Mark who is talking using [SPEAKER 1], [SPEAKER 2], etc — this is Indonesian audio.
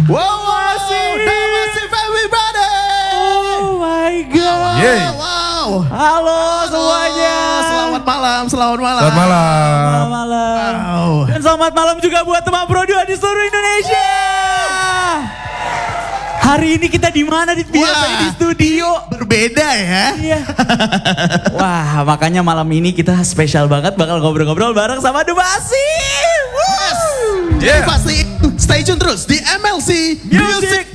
[SPEAKER 1] Damasi Family Brother.
[SPEAKER 2] Oh my god.
[SPEAKER 1] Wow.
[SPEAKER 2] Halo semuanya.
[SPEAKER 1] Selamat malam.
[SPEAKER 3] Selamat malam.
[SPEAKER 2] Selamat malam.
[SPEAKER 1] Wow.
[SPEAKER 2] Dan selamat malam juga buat teman Pro2 di seluruh Indonesia. Hari ini kita di mana? Biasanya di studio.
[SPEAKER 1] Berbeda ya.
[SPEAKER 2] Iya. Wah, makanya malam ini kita spesial banget bakal ngobrol-ngobrol bareng sama Damasi.
[SPEAKER 1] Jadi pasti stay tune terus di MLC
[SPEAKER 2] Music